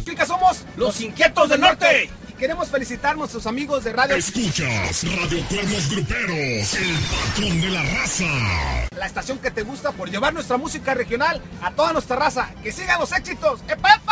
Chicas, somos los Inquietos del Norte. Y queremos felicitar a nuestros amigos de radio. Escuchas Radio Cuernos Gruperos, el patrón de la raza. La estación que te gusta por llevar nuestra música regional a toda nuestra raza. ¡Que sigan los éxitos! ¡Epa!